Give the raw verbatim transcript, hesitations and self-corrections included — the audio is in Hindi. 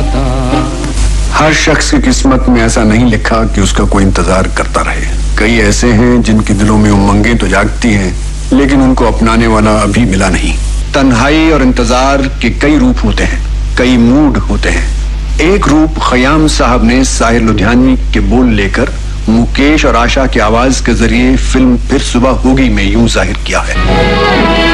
जाता। हर शख्स की किस्मत में ऐसा नहीं लिखा कि उसका कोई इंतजार करता रहे। कई ऐसे हैं जिनके दिलों में उमंगें तो जागती हैं, लेकिन उनको अपनाने वाला अभी मिला नहीं। तन्हाई और इंतजार के कई रूप होते हैं, कई मूड होते हैं। एक रूप खयाम साहब ने साहिर लुधियानवी के बोल लेकर मुकेश और आशा की आवाज के जरिए फिल्म फिर सुबह होगी में यूं जाहिर किया है।